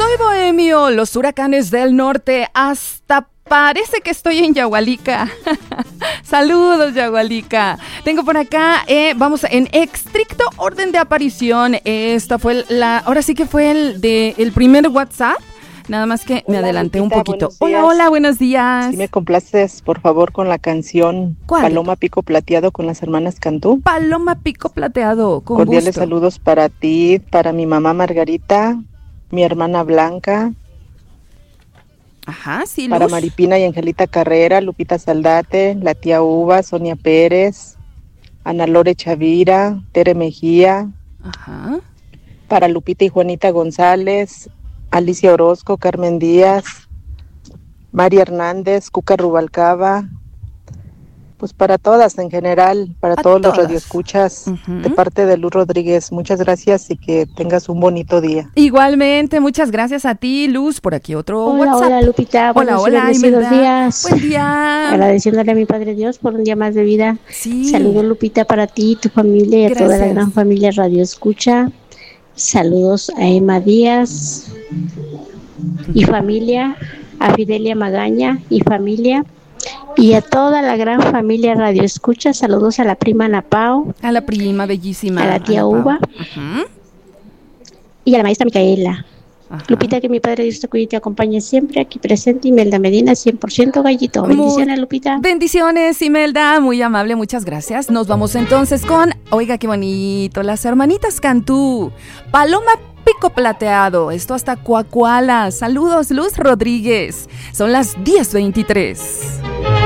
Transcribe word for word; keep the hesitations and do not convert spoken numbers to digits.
Soy bohemio, los huracanes del norte, hasta parece que estoy en Yahualica. Saludos, Yahualica. Tengo por acá, eh, vamos en estricto orden de aparición. Esta fue la, ahora sí que fue el de el primer WhatsApp. Nada más que me hola, adelanté Lupita, un poquito. Hola, hola, buenos días. Si me complaces, por favor, con la canción ¿Cuál? Paloma Pico Plateado con las hermanas Cantú. Paloma Pico Plateado, con Cordiales gusto. saludos para ti, para mi mamá Margarita, mi hermana Blanca, Ajá, sí, Luz. para Maripina y Angelita Carrera, Lupita Saldate, la tía Uva, Sonia Pérez, Ana Lore Chavira, Tere Mejía. Ajá. Para Lupita y Juanita González, Alicia Orozco, Carmen Díaz, María Hernández, Cuca Rubalcaba, pues para todas en general, para A todos todas. los radioescuchas, uh-huh. de parte de Luz Rodríguez. Muchas gracias y que tengas un bonito día. Igualmente, muchas gracias a ti, Luz, por aquí otro hola, WhatsApp. Hola, Lupita. Hola, hola, bendecidos días. Buen día. Agradeciéndole a mi Padre Dios por un día más de vida. Sí. Saludos, Lupita, para ti, tu familia y a Gracias. toda la gran familia Radio Escucha. Saludos a Emma Díaz y familia, a Fidelia Magaña y familia, y a toda la gran familia Radio Escucha. Saludos a la prima Ana Pao, a la prima bellísima, a la tía Ana Uva uh-huh. y a la maestra Micaela. Ajá. Lupita, que mi Padre Dios te cuide y te acompañe siempre. Aquí presente Imelda Medina, cien por ciento gallito. Bendiciones, muy, Lupita. Bendiciones, Imelda, muy amable, muchas gracias. Nos vamos entonces con, oiga qué bonito, las hermanitas Cantú, Paloma Pico Plateado, esto hasta Coacuala. Saludos, Luz Rodríguez. Son las diez veintitrés.